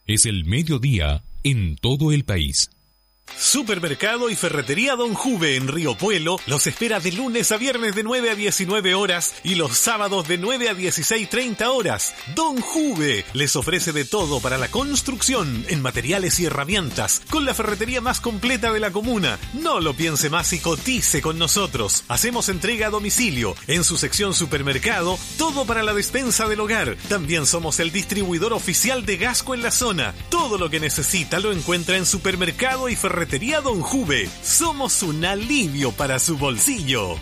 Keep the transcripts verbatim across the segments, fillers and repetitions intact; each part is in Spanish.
Es el mediodía en todo el país. Supermercado y Ferretería Don Juve en Río Puelo los espera de lunes a viernes de nueve a diecinueve horas y los sábados de nueve a dieciséis treinta horas. Don Juve les ofrece de todo para la construcción en materiales y herramientas con la ferretería más completa de la comuna. No lo piense más y cotice con nosotros. Hacemos entrega a domicilio. En su sección supermercado, todo para la despensa del hogar. También somos el distribuidor oficial de Gasco en la zona. Todo lo que necesita lo encuentra en Supermercado y Ferretería Ferretería Don Juve. Somos un alivio para su bolsillo.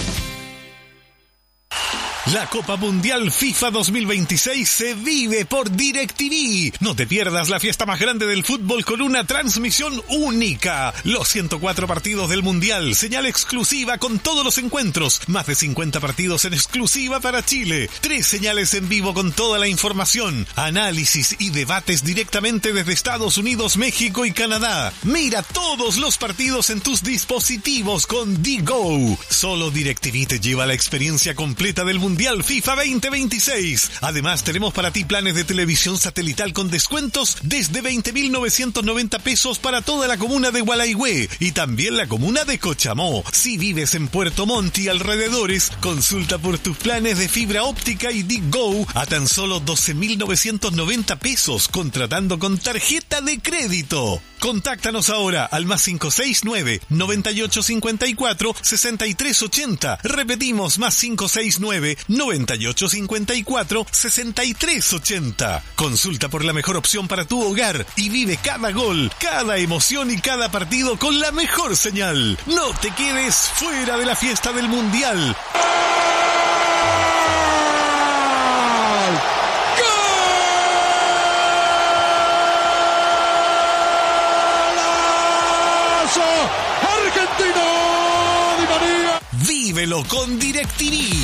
La Copa Mundial FIFA dos mil veintiséis se vive por DirecTV. No te pierdas la fiesta más grande del fútbol con una transmisión única. Los ciento cuatro partidos del Mundial, señal exclusiva con todos los encuentros. Más de cincuenta partidos en exclusiva para Chile. Tres señales en vivo con toda la información. Análisis y debates directamente desde Estados Unidos, México y Canadá. Mira todos los partidos en tus dispositivos con D-Go. Solo DirecTV te lleva la experiencia completa del Mundial Mundial FIFA veinte veintiséis. Además, tenemos para ti planes de televisión satelital con descuentos desde veinte mil novecientos noventa pesos para toda la comuna de Gualaihue y también la comuna de Cochamó. Si vives en Puerto Montt y alrededores, consulta por tus planes de fibra óptica y D-Go a tan solo doce mil novecientos noventa pesos contratando con tarjeta de crédito. Contáctanos ahora al más cinco seis nueve, noventa y ocho cincuenta y cuatro, sesenta y tres ochenta. Repetimos, más cinco seis nueve, noventa y ocho cincuenta y cuatro, sesenta y tres ochenta. Consulta por la mejor opción para tu hogar y vive cada gol, cada emoción y cada partido con la mejor señal. No te quedes fuera de la fiesta del Mundial. ¡Argentino! ¡Di María! Vívelo con DirecTV.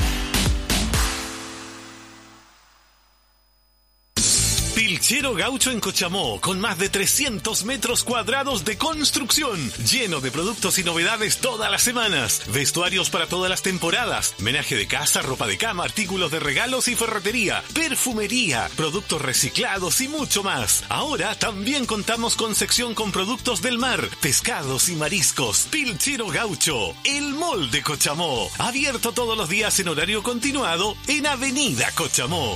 Pilchero Gaucho en Cochamó, con más de trescientos metros cuadrados de construcción, lleno de productos y novedades todas las semanas, vestuarios para todas las temporadas, menaje de casa, ropa de cama, artículos de regalos y ferretería, perfumería, productos reciclados y mucho más. Ahora también contamos con sección con productos del mar, pescados y mariscos. Pilchero Gaucho, el mall de Cochamó, abierto todos los días en horario continuado en Avenida Cochamó.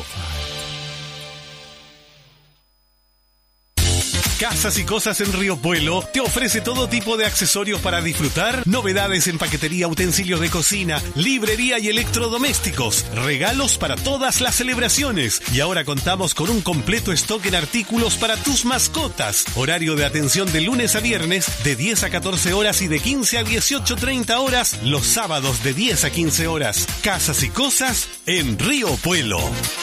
Casas y Cosas en Río Puelo te ofrece todo tipo de accesorios para disfrutar, novedades en paquetería, utensilios de cocina, librería y electrodomésticos, regalos para todas las celebraciones. Y ahora contamos con un completo stock en artículos para tus mascotas. Horario de atención de lunes a viernes de diez a catorce horas y de quince a dieciocho treinta horas los sábados de diez a quince horas. Casas y Cosas en Río Puelo.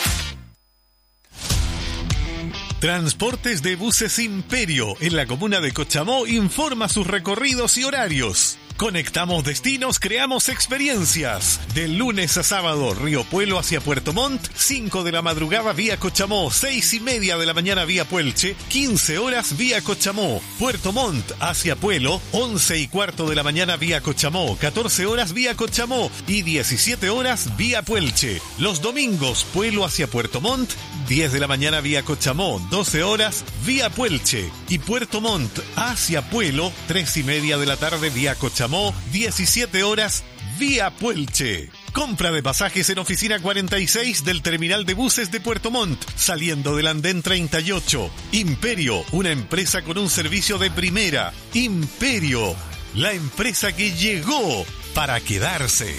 Transportes de Buses Imperio en la comuna de Cochamó informa sus recorridos y horarios. Conectamos destinos, creamos experiencias. De lunes a sábado, Río Puelo hacia Puerto Montt, cinco de la madrugada vía Cochamó, seis y media de la mañana vía Puelche, quince horas vía Cochamó. Puerto Montt hacia Puelo, once y cuarto de la mañana vía Cochamó, catorce horas vía Cochamó y diecisiete horas vía Puelche. Los domingos, Puelo hacia Puerto Montt, diez de la mañana vía Cochamó, doce horas vía Puelche. Y Puerto Montt hacia Puelo, tres y media de la tarde vía Cochamó, diecisiete horas vía Puelche. Compra de pasajes en oficina cuarenta y seis del terminal de buses de Puerto Montt, saliendo del andén treinta y ocho. Imperio, una empresa con un servicio de primera. Imperio, la empresa que llegó para quedarse.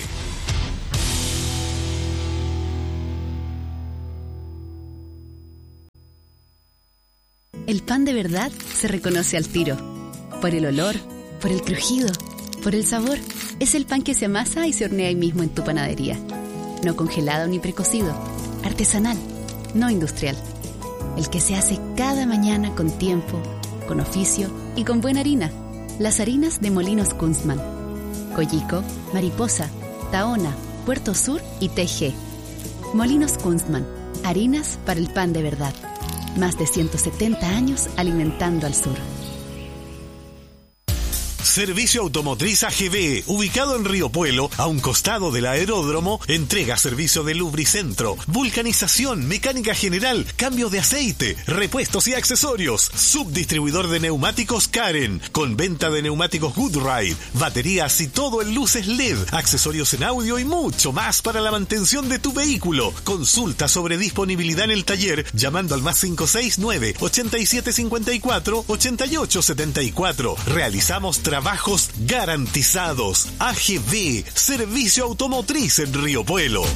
El pan de verdad se reconoce al tiro. Por el olor, por el crujido, por el sabor. Es el pan que se amasa y se hornea ahí mismo en tu panadería. No congelado ni precocido. Artesanal, no industrial. El que se hace cada mañana con tiempo, con oficio y con buena harina. Las harinas de Molinos Kunstmann. Coyico, Mariposa, Taona, Puerto Sur y T G. Molinos Kunstmann. Harinas para el pan de verdad. Más de ciento setenta años alimentando al sur. Servicio Automotriz A G B, ubicado en Río Puelo, a un costado del aeródromo, entrega servicio de lubricentro, vulcanización, mecánica general, cambio de aceite, repuestos y accesorios. Subdistribuidor de neumáticos Karen, con venta de neumáticos Goodride, baterías y todo en luces L E D, accesorios en audio y mucho más para la mantención de tu vehículo. Consulta sobre disponibilidad en el taller llamando al más cinco seis nueve, ochenta y siete cincuenta y cuatro, ochenta y ocho setenta y cuatro. Realizamos trabajos garantizados. A G B, Servicio Automotriz en Río Puelo.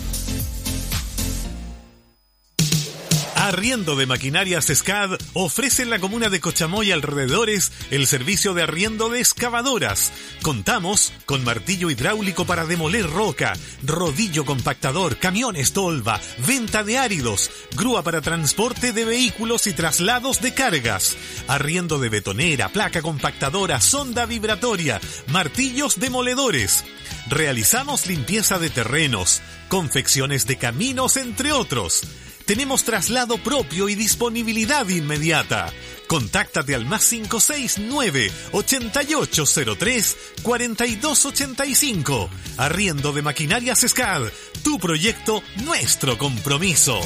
Arriendo de Maquinarias S C A D ofrece en la comuna de Cochamoy y alrededores el servicio de arriendo de excavadoras. Contamos con martillo hidráulico para demoler roca, rodillo compactador, camiones tolva, venta de áridos, grúa para transporte de vehículos y traslados de cargas, arriendo de betonera, placa compactadora, sonda vibratoria, martillos demoledores. Realizamos limpieza de terrenos, confecciones de caminos, entre otros. Tenemos traslado propio y disponibilidad inmediata. Contáctate al más cinco seis nueve, ochenta y ocho cero tres, cuarenta y dos ochenta y cinco. Arriendo de Maquinarias S C A D. Tu proyecto, nuestro compromiso.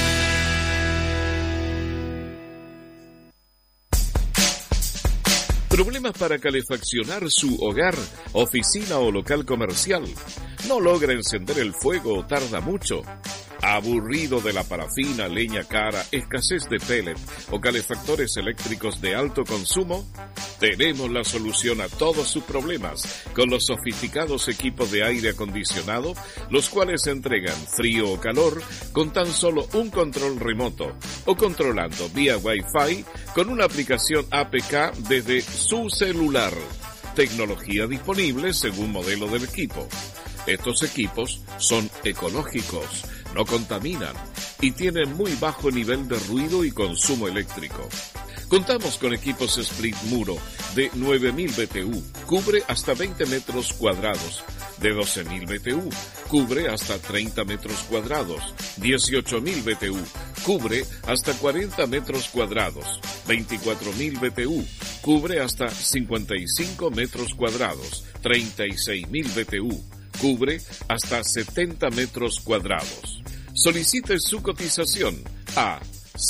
¿Problemas para calefaccionar su hogar, oficina o local comercial? ¿No logra encender el fuego o tarda mucho? ¿Aburrido de la parafina, leña cara, escasez de pellet o calefactores eléctricos de alto consumo? Tenemos la solución a todos sus problemas con los sofisticados equipos de aire acondicionado, los cuales entregan frío o calor con tan solo un control remoto o controlando vía Wi-Fi con una aplicación A P K desde su celular. Tecnología disponible según modelo del equipo. Estos equipos son ecológicos, no contaminan y tienen muy bajo nivel de ruido y consumo eléctrico. Contamos con equipos split muro de nueve mil B T U, cubre hasta veinte metros cuadrados, de doce mil B T U, cubre hasta treinta metros cuadrados, dieciocho mil B T U, cubre hasta cuarenta metros cuadrados, veinticuatro mil B T U, cubre hasta cincuenta y cinco metros cuadrados, treinta y seis mil B T U, cubre hasta setenta metros cuadrados. Solicite su cotización a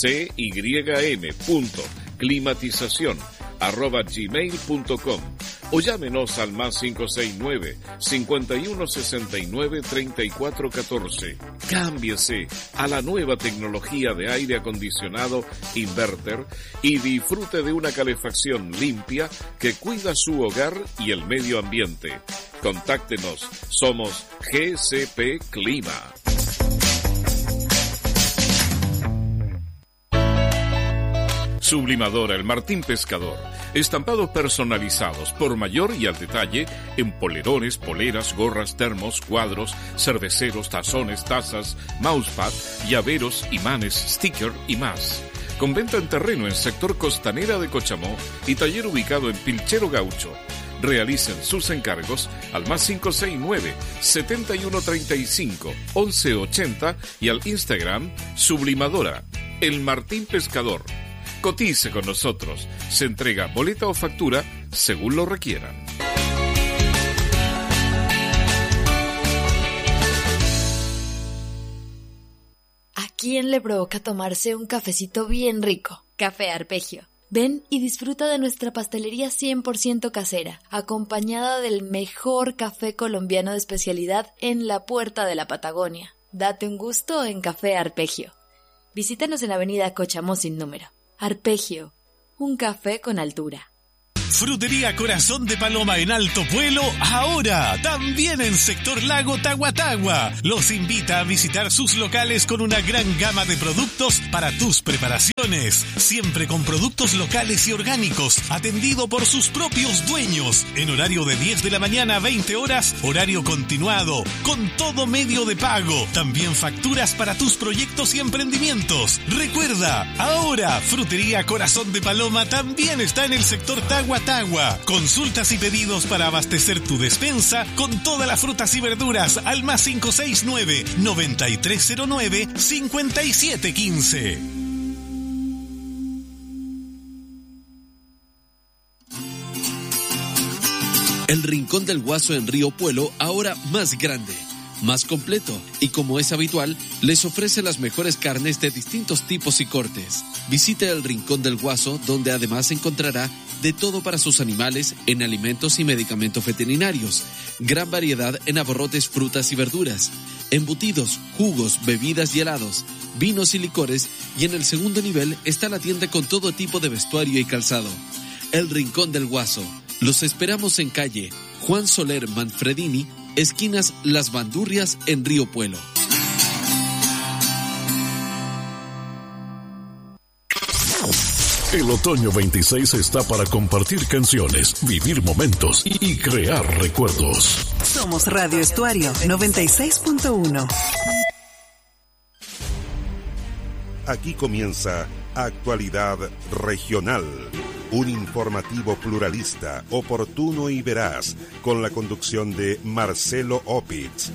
cym.climatización arroba gmail punto com o llámenos al más cinco seis nueve, cincuenta y uno sesenta y nueve, treinta y cuatro catorce. Cámbiese a la nueva tecnología de aire acondicionado Inverter y disfrute de una calefacción limpia que cuida su hogar y el medio ambiente. Contáctenos, somos G C P Clima. Sublimadora El Martín Pescador. Estampados personalizados por mayor y al detalle en polerones, poleras, gorras, termos, cuadros, cerveceros, tazones, tazas, mousepad, llaveros, imanes, sticker y más. Con venta en terreno en sector Costanera de Cochamó y taller ubicado en Pilchero Gaucho. Realicen sus encargos al más cinco seis nueve, setenta y uno treinta y cinco, once ochenta y al Instagram Sublimadora El Martín Pescador. Cotice con nosotros. Se entrega boleta o factura según lo requieran. ¿A quién le provoca tomarse un cafecito bien rico? Café Arpegio. Ven y disfruta de nuestra pastelería cien por ciento casera, acompañada del mejor café colombiano de especialidad en la puerta de la Patagonia. Date un gusto en Café Arpegio. Visítanos en la avenida Cochamó sin número. Arpegio, un café con altura. Frutería Corazón de Paloma en Alto Puelo, ahora también en sector Lago Tahuatahua. Los invita a visitar sus locales con una gran gama de productos para tus preparaciones. Siempre con productos locales y orgánicos, atendido por sus propios dueños. En horario de diez de la mañana a veinte horas, horario continuado, con todo medio de pago. También facturas para tus proyectos y emprendimientos. Recuerda, ahora Frutería Corazón de Paloma también está en el sector Tahuatahua. Consultas y pedidos para abastecer tu despensa con todas las frutas y verduras al más cinco seis nueve, noventa y tres cero nueve, cincuenta y siete quince. El Rincón del Guaso en Río Puelo, ahora más grande, más completo, y como es habitual, les ofrece las mejores carnes de distintos tipos y cortes. Visite el Rincón del Guaso, donde además encontrará de todo para sus animales en alimentos y medicamentos veterinarios, gran variedad en abarrotes, frutas y verduras, embutidos, jugos, bebidas y helados, vinos y licores, y en el segundo nivel está la tienda con todo tipo de vestuario y calzado. El Rincón del Guaso. Los esperamos en calle Juan Soler Manfredini, esquinas Las Bandurrias en Río Puelo. El otoño veintiséis está para compartir canciones, vivir momentos y crear recuerdos. Somos Radio Estuario noventa y seis punto uno. Aquí comienza Actualidad Regional, un informativo pluralista, oportuno y veraz, con la conducción de Marcelo Opitz.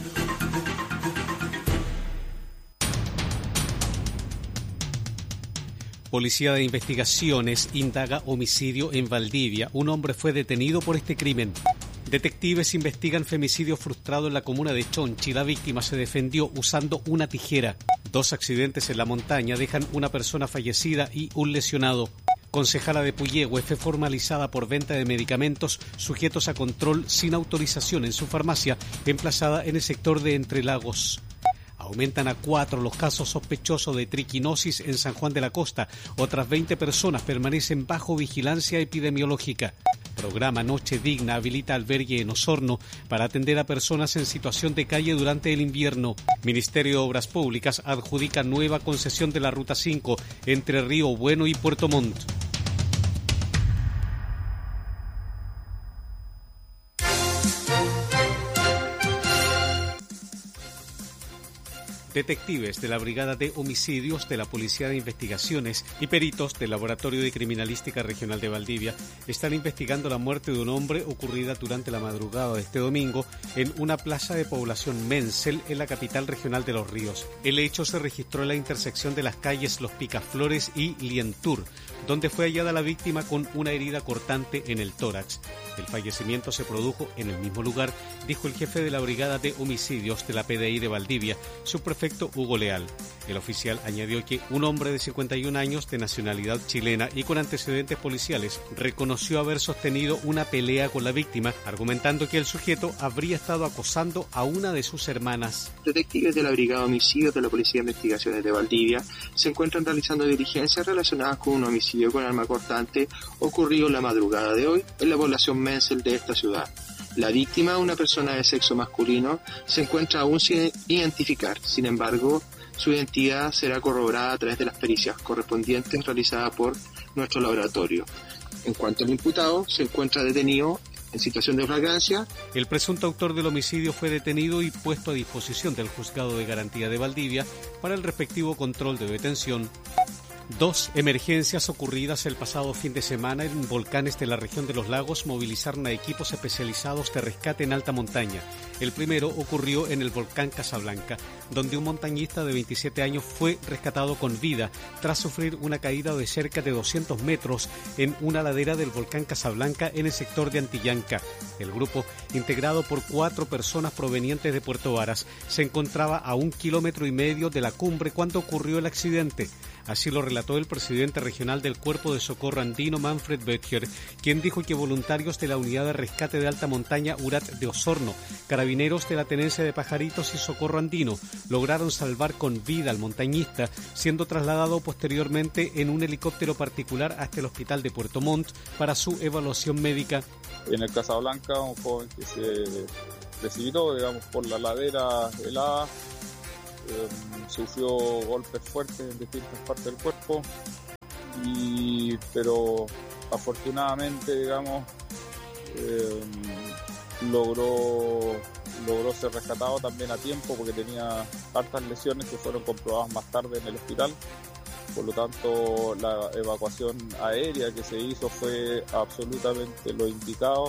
Policía de Investigaciones indaga homicidio en Valdivia. Un hombre fue detenido por este crimen. Detectives investigan femicidio frustrado en la comuna de Chonchi. La víctima se defendió usando una tijera. Dos accidentes en la montaña dejan una persona fallecida y un lesionado. Concejala de Puyehue fue formalizada por venta de medicamentos sujetos a control sin autorización en su farmacia emplazada en el sector de Entre Lagos. Aumentan a cuatro los casos sospechosos de triquinosis en San Juan de la Costa. Otras veinte personas permanecen bajo vigilancia epidemiológica. Programa Noche Digna habilita albergue en Osorno para atender a personas en situación de calle durante el invierno. Ministerio de Obras Públicas adjudica nueva concesión de la Ruta cinco entre Río Bueno y Puerto Montt. Detectives de la Brigada de Homicidios de la Policía de Investigaciones y peritos del Laboratorio de Criminalística Regional de Valdivia están investigando la muerte de un hombre ocurrida durante la madrugada de este domingo en una plaza de población Menzel en la capital regional de Los Ríos. El hecho se registró en la intersección de las calles Los Picaflores y Lientur, donde fue hallada la víctima con una herida cortante en el tórax. El fallecimiento se produjo en el mismo lugar, dijo el jefe de la Brigada de Homicidios de la P D I de Valdivia, subprefecto Hugo Leal. El oficial añadió que un hombre de cincuenta y un años de nacionalidad chilena y con antecedentes policiales reconoció haber sostenido una pelea con la víctima, argumentando que el sujeto habría estado acosando a una de sus hermanas. Detectives de la Brigada de Homicidios de la Policía de Investigaciones de Valdivia se encuentran realizando diligencias relacionadas con un homicidio con arma cortante ocurrido la madrugada de hoy en la población Menzel de esta ciudad. La víctima, una persona de sexo masculino, se encuentra aún sin identificar. Sin embargo, su identidad será corroborada a través de las pericias correspondientes realizadas por nuestro laboratorio. En cuanto al imputado, se encuentra detenido en situación de flagrancia. El presunto autor del homicidio fue detenido y puesto a disposición del Juzgado de Garantía de Valdivia para el respectivo control de detención. Dos emergencias ocurridas el pasado fin de semana en volcanes de la región de los lagos movilizaron a equipos especializados de rescate en alta montaña. El primero ocurrió en el volcán Casablanca, donde un montañista de veintisiete años fue rescatado con vida tras sufrir una caída de cerca de doscientos metros en una ladera del volcán Casablanca en el sector de Antillanca. El grupo, integrado por cuatro personas provenientes de Puerto Varas, se encontraba a un kilómetro y medio de la cumbre cuando ocurrió el accidente. Así lo relató el presidente regional del Cuerpo de Socorro Andino, Manfred Böttcher, quien dijo que voluntarios de la Unidad de Rescate de Alta Montaña U R A T de Osorno, carabineros de la Tenencia de Pajaritos y Socorro Andino lograron salvar con vida al montañista, siendo trasladado posteriormente en un helicóptero particular hasta el hospital de Puerto Montt para su evaluación médica. En el Casablanca, un joven que se precipitó, digamos, por la ladera helada. Eh, sufrió golpes fuertes en distintas partes del cuerpo, y, pero afortunadamente, digamos, eh, logró, logró ser rescatado también a tiempo porque tenía hartas lesiones que fueron comprobadas más tarde en el hospital. Por lo tanto, la evacuación aérea que se hizo fue absolutamente lo indicado.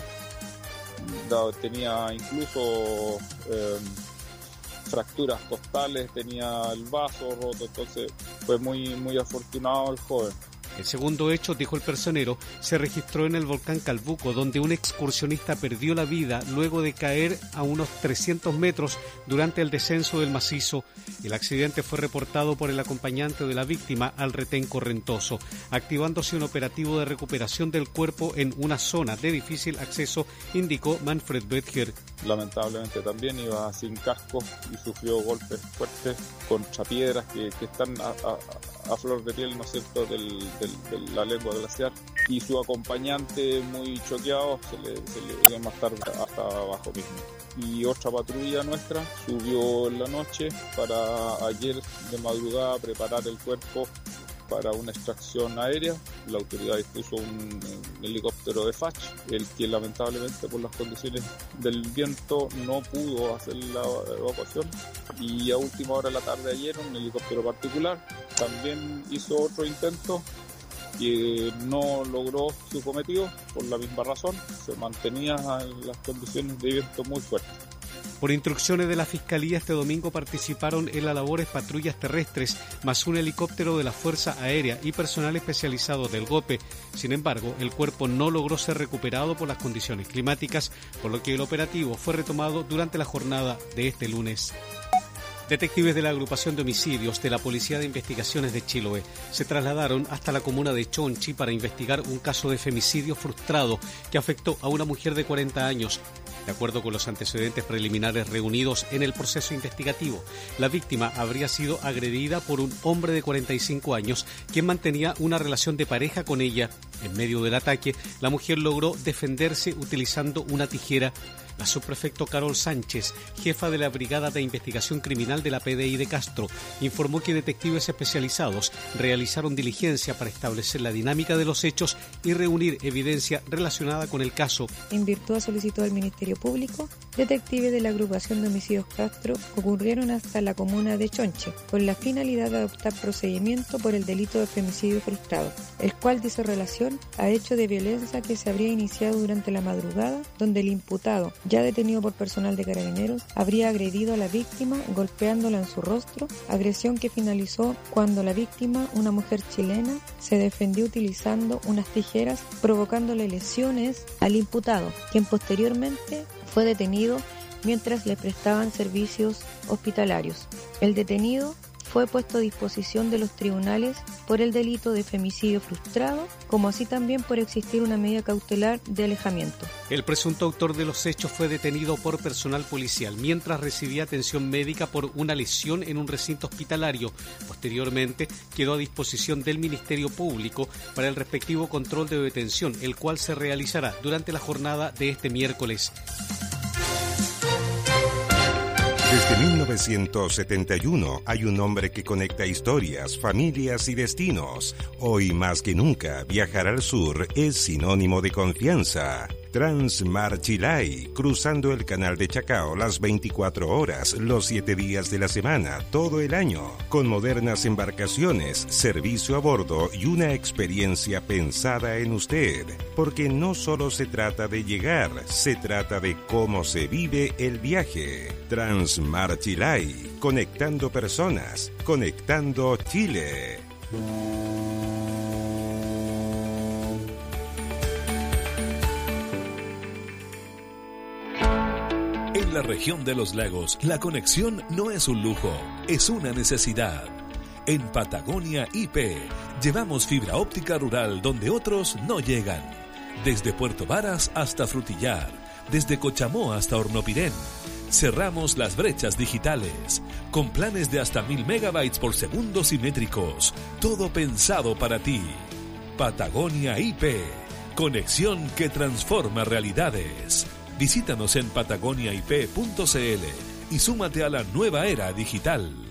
Tenía incluso eh, fracturas costales, tenía el vaso roto, entonces fue muy muy afortunado el joven. El segundo hecho, dijo el personero, se registró en el volcán Calbuco, donde un excursionista perdió la vida luego de caer a unos trescientos metros durante el descenso del macizo. El accidente fue reportado por el acompañante de la víctima al retén Correntoso, activándose un operativo de recuperación del cuerpo en una zona de difícil acceso, indicó Manfred Böttcher. Lamentablemente también iba sin casco y sufrió golpes fuertes contra piedras que, que están a, a, a flor de piel, ¿no es cierto?, del, del, de la lengua glaciar. Y su acompañante, muy choqueado, se le, se le dio más tarde hasta abajo mismo. Y otra patrulla nuestra subió en la noche para ayer de madrugada preparar el cuerpo para una extracción aérea. La autoridad dispuso un, un helicóptero de F A C, el que lamentablemente por las condiciones del viento no pudo hacer la evacuación, y a última hora de la tarde ayer un helicóptero particular también hizo otro intento que no logró su cometido por la misma razón, se mantenía en las condiciones de viento muy fuertes. Por instrucciones de la Fiscalía, este domingo participaron en las labores patrullas terrestres, más un helicóptero de la Fuerza Aérea y personal especializado del GOPE. Sin embargo, el cuerpo no logró ser recuperado por las condiciones climáticas, por lo que el operativo fue retomado durante la jornada de este lunes. Detectives de la agrupación de homicidios de la Policía de Investigaciones de Chiloé se trasladaron hasta la comuna de Chonchi para investigar un caso de femicidio frustrado que afectó a una mujer de cuarenta años. De acuerdo con los antecedentes preliminares reunidos en el proceso investigativo, la víctima habría sido agredida por un hombre de cuarenta y cinco años, quien mantenía una relación de pareja con ella. En medio del ataque, la mujer logró defenderse utilizando una tijera. La subprefecto Carol Sánchez, jefa de la Brigada de Investigación Criminal de la P D I de Castro, informó que detectives especializados realizaron diligencia para establecer la dinámica de los hechos y reunir evidencia relacionada con el caso. En virtud de solicitud del Ministerio Público, detectives de la agrupación de homicidios Castro concurrieron hasta la comuna de Chonche con la finalidad de adoptar procedimiento por el delito de femicidio frustrado, el cual dice relación a hecho de violencia que se habría iniciado durante la madrugada, donde el imputado, ya detenido por personal de Carabineros, habría agredido a la víctima golpeándola en su rostro, agresión que finalizó cuando la víctima, una mujer chilena, se defendió utilizando unas tijeras, provocándole lesiones al imputado, quien posteriormente fue detenido mientras le prestaban servicios hospitalarios. El detenido fue puesto a disposición de los tribunales por el delito de femicidio frustrado, como así también por existir una medida cautelar de alejamiento. El presunto autor de los hechos fue detenido por personal policial mientras recibía atención médica por una lesión en un recinto hospitalario. Posteriormente quedó a disposición del Ministerio Público para el respectivo control de detención, el cual se realizará durante la jornada de este miércoles. Desde mil novecientos setenta y uno hay un nombre que conecta historias, familias y destinos. Hoy más que nunca, viajar al sur es sinónimo de confianza. Transmar Chilay, cruzando el canal de Chacao las veinticuatro horas, los siete días de la semana, todo el año, con modernas embarcaciones, servicio a bordo y una experiencia pensada en usted. Porque no solo se trata de llegar, se trata de cómo se vive el viaje. Transmar Chilay, conectando personas, conectando Chile. En la región de los lagos, la conexión no es un lujo, es una necesidad. En Patagonia I P, llevamos fibra óptica rural donde otros no llegan. Desde Puerto Varas hasta Frutillar, desde Cochamó hasta Hornopirén. Cerramos las brechas digitales, con planes de hasta mil megabytes por segundo simétricos. Todo pensado para ti. Patagonia I P, conexión que transforma realidades. Visítanos en patagonia i p punto c l y súmate a la nueva era digital.